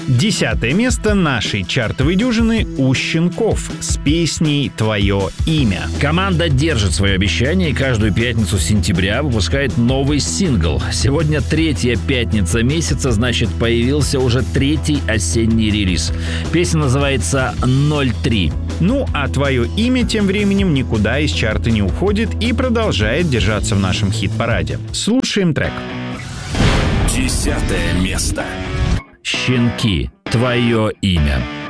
10 место нашей чартовой дюжины у «Щенков» с песней «Твое имя». Команда держит свое обещание и каждую пятницу сентября выпускает новый сингл. Сегодня 3-я пятница месяца, значит, появился уже 3-й осенний релиз. Песня называется «03». Ну, а «Твое имя» тем временем никуда из чарта не уходит и продолжает держаться в нашем хит-параде. Слушаем трек. 10 место. «Щенки. Твое имя».